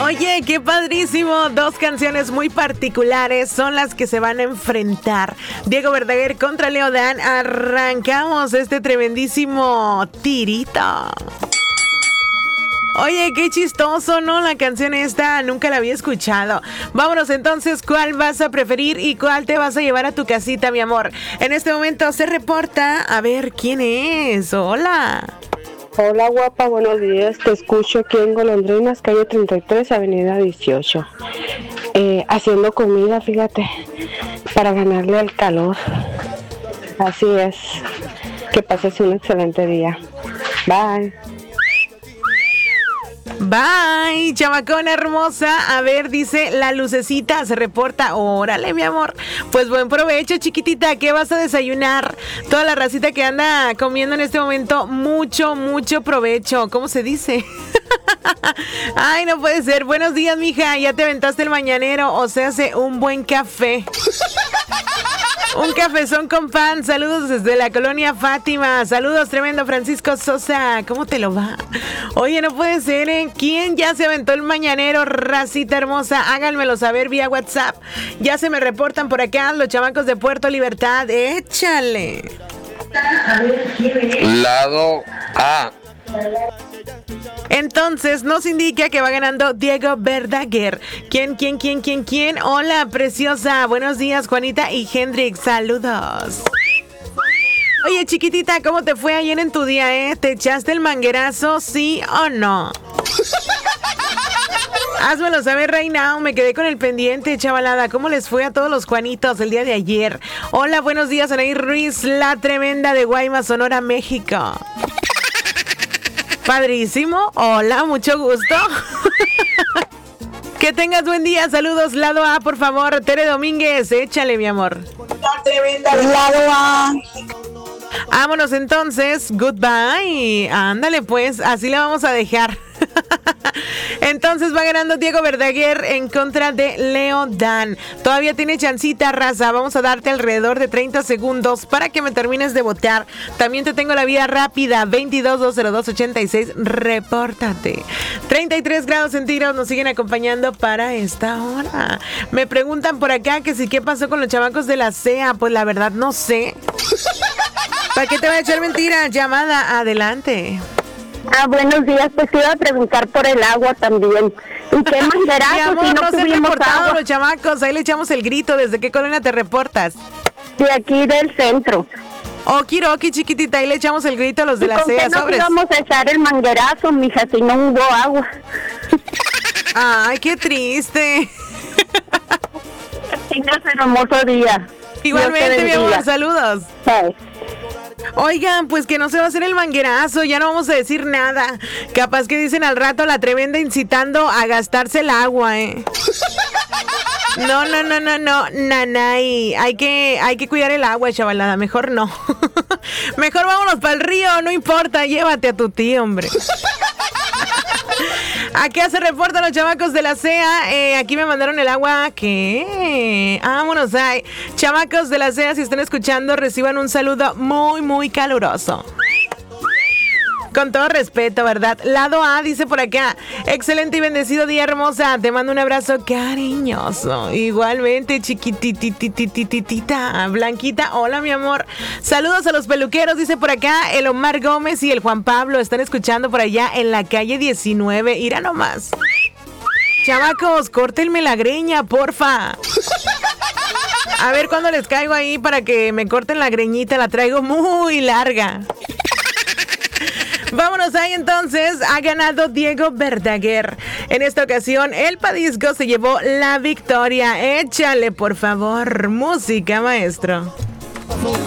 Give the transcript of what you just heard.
Oye, qué padrísimo. Dos canciones muy particulares son las que se van a enfrentar. Diego Verdaguer contra Leo Dan. Arrancamos este tremendísimo tirito. Oye, qué chistoso, ¿no? La canción esta nunca la había escuchado. Vámonos entonces, ¿cuál vas a preferir y cuál te vas a llevar a tu casita, mi amor? En este momento se reporta, a ver, ¿quién es? Hola. Hola, guapa, buenos días. Te escucho aquí en Golondrinas, calle 33, avenida 18. Haciendo comida, fíjate, para ganarle al calor. Así es. Que pases un excelente día. Bye. Bye, chamacona hermosa. A ver, dice la lucecita, se reporta. Órale, mi amor. Pues buen provecho, chiquitita. ¿Qué vas a desayunar? Toda la racita que anda comiendo en este momento, mucho provecho. ¿Cómo se dice? Ay, no puede ser. Buenos días, mija. Ya te aventaste el mañanero. O sea, hace un buen café. Un cafezón con pan. Saludos desde la colonia Fátima. Saludos, tremendo Francisco Sosa. ¿Cómo te lo va? Oye, no puede ser, ¿eh? ¿Quién ya se aventó el mañanero, racita hermosa? Háganmelo saber vía WhatsApp. Ya se me reportan por acá los chamacos de Puerto Libertad. Échale. Lado A. Entonces nos indica que va ganando Diego Verdaguer. ¿Quién? Hola, preciosa. Buenos días, Juanita y Hendrix. Saludos. Oye, chiquitita, ¿cómo te fue ayer en tu día, ¿Te echaste el manguerazo, sí o no? Házmelo saber, Reina. Me quedé con el pendiente, chavalada. ¿Cómo les fue a todos los Juanitos el día de ayer? Hola, buenos días, Anaí Ruiz, la tremenda de Guaymas, Sonora, México. Padrísimo. Hola, mucho gusto. Que tengas buen día. Saludos, lado A, por favor. Tere Domínguez, échale, mi amor. La tremenda lado A. Vámonos entonces. Goodbye. Ándale, pues. Así le vamos a dejar. Entonces va ganando Diego Verdaguer en contra de Leo Dan. Todavía tiene chancita, raza. Vamos a darte alrededor de 30 segundos para que me termines de votar. También te tengo la vía rápida 22-202-86. Repórtate. 33 grados centígrados nos siguen acompañando para esta hora. Me preguntan por acá que si qué pasó con los chamacos de la CEA. Pues la verdad no sé. ¿Para qué te voy a echar mentira? Llamada, adelante. Buenos días, pues te iba a preguntar por el agua también. ¿Y qué manguerazo Mi amor, si no se han tuvimos reportado agua? los chamacos, ahí le echamos el grito. ¿Desde qué colonia te reportas? De aquí del centro. Okiroki, chiquitita, ahí le echamos el grito a los de la ¿Con qué CEA, nos sobres? íbamos a echar el manguerazo, mija, si no hubo agua? Ay, qué triste. Tengas un hermoso día. Igualmente, mi amor, saludos. Bye. Oigan, pues que no se va a hacer el manguerazo, ya no vamos a decir nada. Capaz que dicen al rato la tremenda incitando a gastarse el agua, No, nanay. Hay que cuidar el agua, chavalada, mejor no. Mejor vámonos para el río, no importa, llévate a tu tío, hombre. Aquí se reportan los chamacos de la CEA. Aquí me mandaron el agua. ¿Qué? Vámonos ahí. Chamacos de la CEA, si están escuchando, reciban un saludo muy caluroso. Con todo respeto, ¿verdad? Lado A dice por acá: excelente y bendecido día, hermosa. Te mando un abrazo cariñoso. Igualmente, chiquitititititita. Blanquita, hola, mi amor. Saludos a los peluqueros, dice por acá el Omar Gómez y el Juan Pablo. Están escuchando por allá en la calle 19. Irá nomás. Chamacos, córtenme la greña, porfa. A ver cuándo les caigo ahí para que me corten la greñita. La traigo muy larga. Vámonos ahí entonces. Ha ganado Diego Verdaguer. En esta ocasión, el Padisco se llevó la victoria. Échale, por favor, música, maestro.